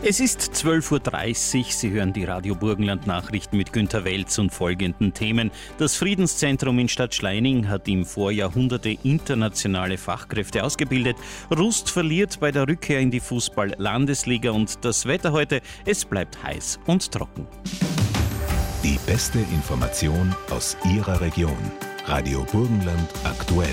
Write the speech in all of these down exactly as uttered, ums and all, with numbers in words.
Es ist zwölf Uhr dreißig, Sie hören die Radio Burgenland Nachrichten mit Günter Welz und folgenden Themen. Das Friedenszentrum in Stadtschleining hat im Vorjahr hunderte internationale Fachkräfte ausgebildet. Rust verliert bei der Rückkehr in die Fußball-Landesliga und das Wetter heute, es bleibt heiß und trocken. Die beste Information aus Ihrer Region. Radio Burgenland aktuell.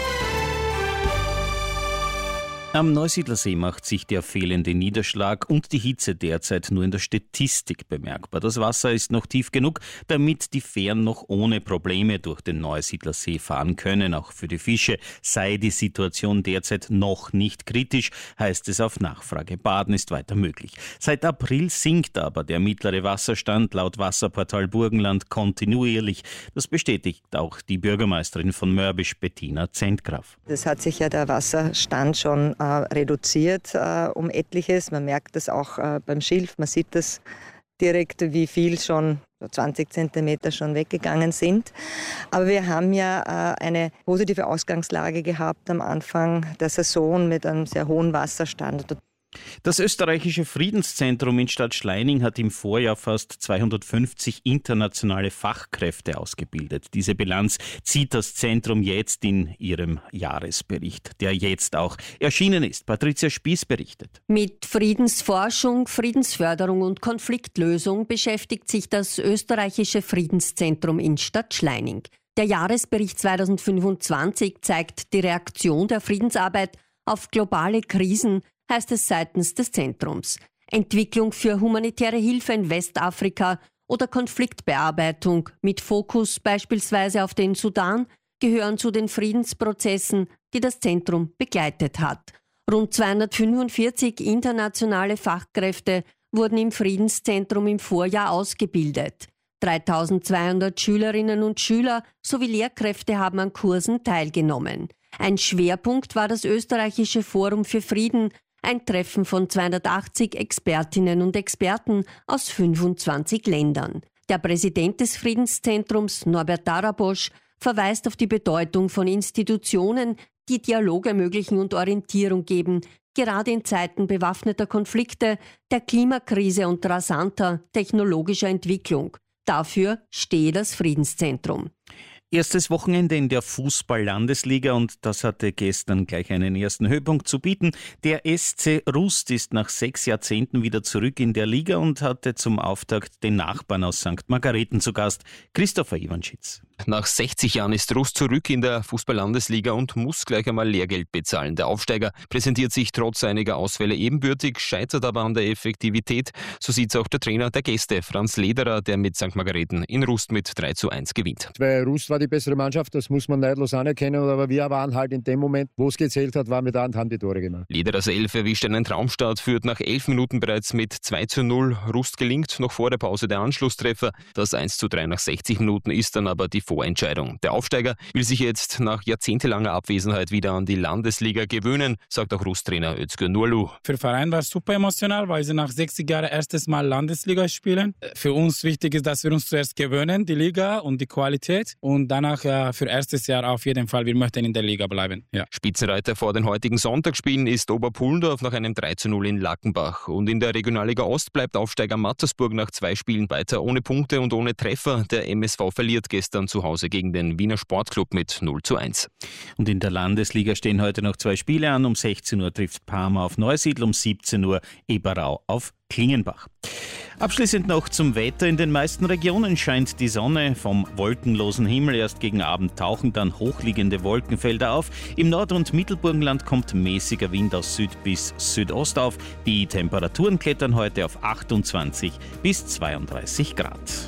Am Neusiedlersee macht sich der fehlende Niederschlag und die Hitze derzeit nur in der Statistik bemerkbar. Das Wasser ist noch tief genug, damit die Fähren noch ohne Probleme durch den Neusiedlersee fahren können. Auch für die Fische sei die Situation derzeit noch nicht kritisch, heißt es auf Nachfrage. Baden ist weiter möglich. Seit April sinkt aber der mittlere Wasserstand laut Wasserportal Burgenland kontinuierlich. Das bestätigt auch die Bürgermeisterin von Mörbisch, Bettina Zentgraf. Es hat sich ja der Wasserstand schon äh, reduziert äh, um etliches. Man merkt das auch äh, beim Schilf. Man sieht das direkt, wie viel schon, zwanzig Zentimeter schon weggegangen sind. Aber wir haben ja äh, eine positive Ausgangslage gehabt am Anfang der Saison mit einem sehr hohen Wasserstand. Das österreichische Friedenszentrum in Stadtschleining hat im Vorjahr fast zweihundertfünfzig internationale Fachkräfte ausgebildet. Diese Bilanz zieht das Zentrum jetzt in ihrem Jahresbericht, der jetzt auch erschienen ist. Patricia Spieß berichtet. Mit Friedensforschung, Friedensförderung und Konfliktlösung beschäftigt sich das österreichische Friedenszentrum in Stadtschleining. Der Jahresbericht zweitausendfünfundzwanzig zeigt die Reaktion der Friedensarbeit auf globale Krisen, heißt es seitens des Zentrums. Entwicklung für humanitäre Hilfe in Westafrika oder Konfliktbearbeitung mit Fokus beispielsweise auf den Sudan gehören zu den Friedensprozessen, die das Zentrum begleitet hat. Rund zweihundertfünfundvierzig internationale Fachkräfte wurden im Friedenszentrum im Vorjahr ausgebildet. dreitausendzweihundert Schülerinnen und Schüler sowie Lehrkräfte haben an Kursen teilgenommen. Ein Schwerpunkt war das österreichische Forum für Frieden, ein Treffen von zweihundertachtzig Expertinnen und Experten aus fünfundzwanzig Ländern. Der Präsident des Friedenszentrums, Norbert Darabosch, verweist auf die Bedeutung von Institutionen, die Dialog ermöglichen und Orientierung geben, gerade in Zeiten bewaffneter Konflikte, der Klimakrise und rasanter technologischer Entwicklung. Dafür stehe das Friedenszentrum. Erstes Wochenende in der Fußball-Landesliga und das hatte gestern gleich einen ersten Höhepunkt zu bieten. Der S C Rust ist nach sechs Jahrzehnten wieder zurück in der Liga und hatte zum Auftakt den Nachbarn aus Sankt Margareten zu Gast, Christopher Iwanschitz. Nach sechzig Jahren ist Rust zurück in der Fußball-Landesliga und muss gleich einmal Lehrgeld bezahlen. Der Aufsteiger präsentiert sich trotz einiger Ausfälle ebenbürtig, scheitert aber an der Effektivität. So sieht es auch der Trainer der Gäste, Franz Lederer, der mit Sankt Margareten in Rust mit drei zu eins gewinnt. Weil Rust war die bessere Mannschaft, das muss man neidlos anerkennen, aber wir waren halt in dem Moment, wo es gezählt hat, waren wir da und haben die Tore gemacht. Lederers Elf erwischt einen Traumstart, führt nach elf Minuten bereits mit zwei zu null. Rust gelingt noch vor der Pause der Anschlusstreffer. Das eins zu drei nach sechzig Minuten ist dann aber die Vorentscheidung. Der Aufsteiger will sich jetzt nach jahrzehntelanger Abwesenheit wieder an die Landesliga gewöhnen, sagt auch Rust-Trainer Özgür Nurlu. Für den Verein war es super emotional, weil sie nach sechzig Jahren erstes Mal Landesliga spielen. Für uns wichtig ist, dass wir uns zuerst gewöhnen, die Liga und die Qualität, und danach ja, für erstes Jahr auf jeden Fall, wir möchten in der Liga bleiben. Ja. Spitzenreiter vor den heutigen Sonntagsspielen ist Oberpullendorf nach einem drei zu null in Lackenbach. Und in der Regionalliga Ost bleibt Aufsteiger Mattersburg nach zwei Spielen weiter ohne Punkte und ohne Treffer. Der M S V verliert gestern zu Hause gegen den Wiener Sportclub mit null zu eins. Und in der Landesliga stehen heute noch zwei Spiele an. Um sechzehn Uhr trifft Parma auf Neusiedl, um siebzehn Uhr Eberau auf Klingenbach. Abschließend noch zum Wetter. In den meisten Regionen scheint die Sonne, vom wolkenlosen Himmel erst gegen Abend tauchen dann hochliegende Wolkenfelder auf. Im Nord- und Mittelburgenland kommt mäßiger Wind aus Süd bis Südost auf. Die Temperaturen klettern heute auf achtundzwanzig bis zweiunddreißig Grad.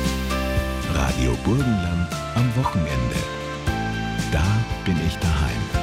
Radio Burgenland am Wochenende. Da bin ich daheim.